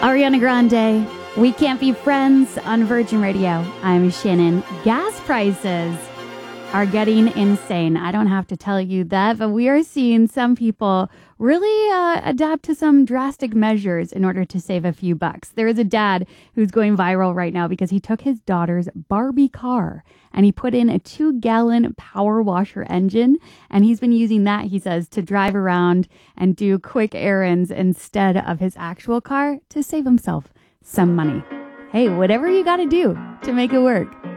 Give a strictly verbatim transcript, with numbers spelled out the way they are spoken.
Ariana Grande, We Can't Be Friends on Virgin Radio. I'm Shannon. Gas prices are getting insane. I don't have to tell you that, but we are seeing some people really uh, adapt to some drastic measures in order to save a few bucks. There is a dad who's going viral right now because he took his daughter's Barbie car and he put in a two-gallon power washer engine, and he's been using that, he says, to drive around and do quick errands instead of his actual car to save himself some money. Hey, whatever you got to do to make it work.